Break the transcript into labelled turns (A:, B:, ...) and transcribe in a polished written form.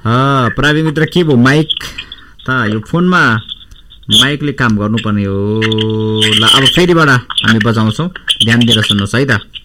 A: प्राविधिक मित्र के भयो माइक त यो फोनमा माइकले काम गर्नुपर्ने हो ल अब फेरिबाट हामी बजाउँछौं ध्यान दिएर सुन्नुस् है त